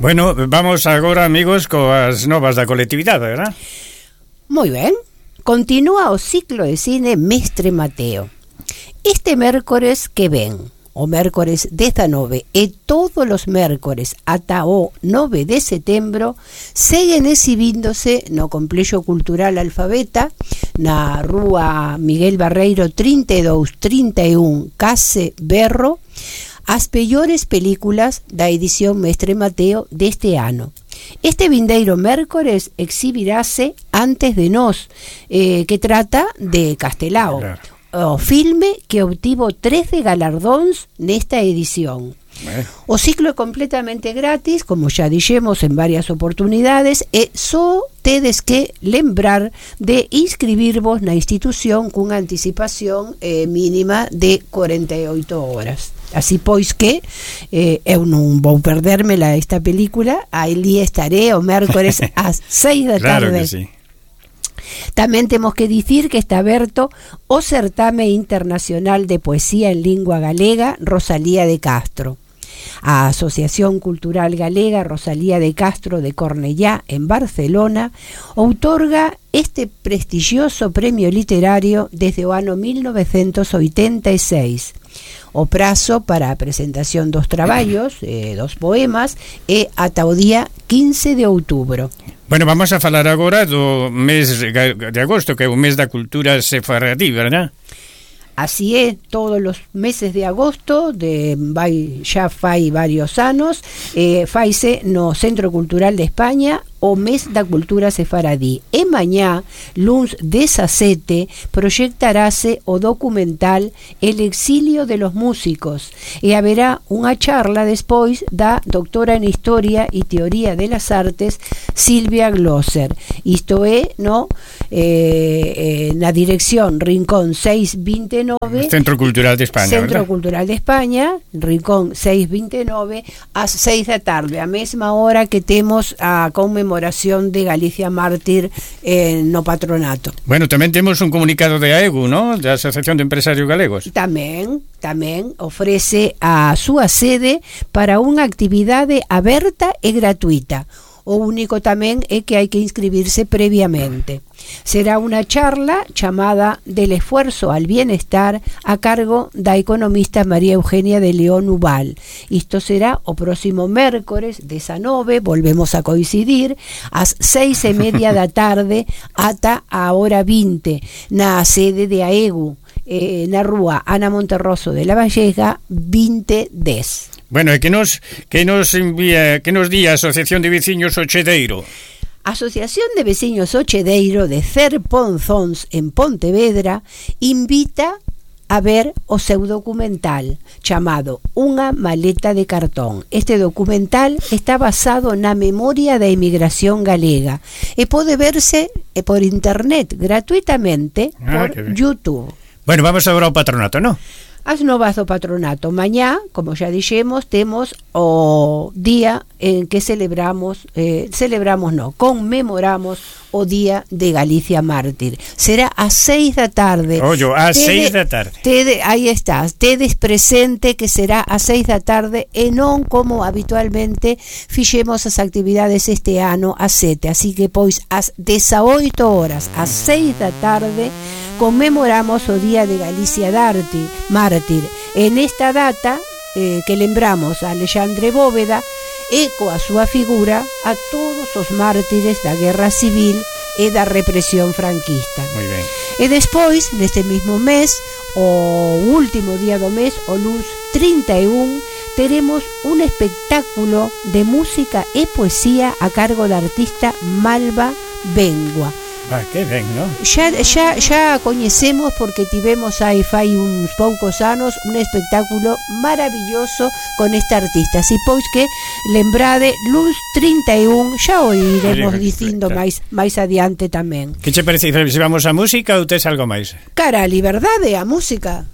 Bueno, vamos agora, amigos, coas novas da colectividade, verdad? Moi ben. Continúa o ciclo de cine Mestre Mateo. Este mércores que ven, o mércores 19 e todos os mércores ata o 9 de setembro, seguen exhibíndose no Complexo Cultural Alfabeta, na rúa Miguel Barreiro 3231 Case Berro, as mellores películas da edición Mestre Mateo deste ano. Este vindeiro mércores exhibirase Antes de Nós, que trata de Castelao, claro. O filme que obtivo 13 galardóns nesta edición. O ciclo é completamente gratis, como xa dixemos en varias oportunidades, e só tedes que lembrar de inscribirvos na institución cunha anticipación mínima de 48 horas. Así pois que eu non vou perdérmela esta película, ali estaré o mércores ás 6 da tarde. Claro que sí. Tamén temos que dicir que está aberto o Certame Internacional de Poesía en Lingua Galega Rosalía de Castro. A Asociación Cultural Galega Rosalía de Castro de Cornellá, en Barcelona, outorga este prestigioso premio literario desde o ano 1986. O prazo para a presentación dos traballos, dos poemas, é ata o día 15 de outubro. Bueno, vamos a falar agora do mes de agosto, que é o mes da cultura sefaradí, verdad? Así é, todos os meses de agosto, xa fai varios anos, faise no Centro Cultural de España o mes da cultura sefaradí. E mañá, luns 17, proxectarase o documental El exilio de los músicos e haberá unha charla despois da doctora en Historia e Teoría de las Artes Silvia Glosser. Isto é na dirección Rincón 629, Centro Cultural de España, Centro ¿verdad? Cultural de España, Rincón 629, ás 6 da tarde, a mesma hora que temos a conmemoración de Galicia Mártir no patronato. Bueno, tamén temos un comunicado de AEGU, ¿no? Da Asociación de Empresarios Galegos. Tamén ofrece a súa sede para unha actividade aberta e gratuita. O único tamén é que hai que inscribirse previamente. Será unha charla chamada Del esfuerzo al bienestar a cargo da economista María Eugenia de León Ubal. Isto será o próximo mércores 19, volvemos a coincidir, ás 6:30 da tarde ata a hora 20, na sede de AEGU, na rúa Ana Monterroso de la Vallega 2010. Bueno, e que nos di a Asociación de Veciños O Chedeiro? Asociación de Veciños O Chedeiro de Cerponzóns en Pontevedra invita a ver o seu documental chamado Unha maleta de cartón. Este documental está basado na memoria da emigración galega e pode verse por internet gratuitamente por YouTube. Bueno, vamos agora ao patronato, ¿no? As novas do patronato. Mañá, como xa dixemos, temos o día en que conmemoramos o Día de Galicia Mártir. Será ás 6 da tarde. Ollo, ás 6 da tarde. Aí estás, tedes presente que será ás 6 da tarde e non como habitualmente fixemos as actividades este ano ás 7. Así que, pois, ás 18 horas, ás 6 da tarde, conmemoramos o Día de Galicia Mártir. En esta data que lembramos a Alexandre Bóveda e coa súa figura a todos os mártires da Guerra Civil e da represión franquista. Moi ben. E despois, neste mesmo mes, o último día do mes, o luns 31, teremos un espectáculo de música e poesía a cargo da artista Malva Bengua. Que ben, ¿no? Xa coñecemos porque tivemos fai uns poucos anos un espectáculo maravilloso con esta artista. Así pois que lembrade, luns 31, xa o iremos dicindo máis adiante tamén. Que che parece? Se vamos a música ou tes algo máis? Cara a liberdade, a música.